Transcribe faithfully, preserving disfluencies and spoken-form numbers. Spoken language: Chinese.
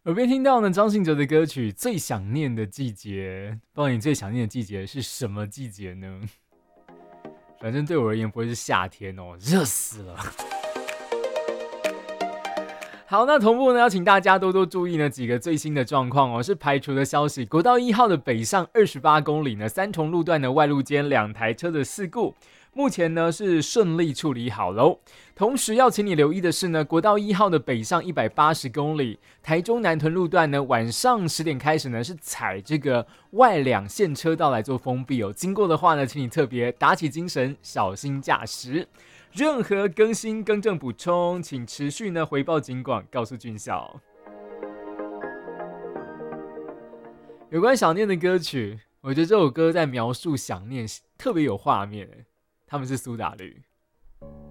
耳边听到呢张信哲的歌曲《最想念的季节》，不知道你最想念的季节是什么季节呢？反正对我而言不会是夏天哦，热死了。好，那同步呢，要请大家多多注意呢几个最新的状况哦，是排除的消息。国道一号的北上二十八公里呢，三重路段的外路间两台车的事故，目前呢是顺利处理好喽。同时要请你留意的是呢，国道一号的北上一百八十公里，台中南屯路段呢，晚上十点开始呢是采这个外两线车道来做封闭哦。经过的话呢，请你特别打起精神，小心驾驶。任何更新、更正、补充，请持续呢回报警广，告诉军校。有关想念的歌曲，我觉得这首歌在描述想念特别有画面。他们是苏打绿。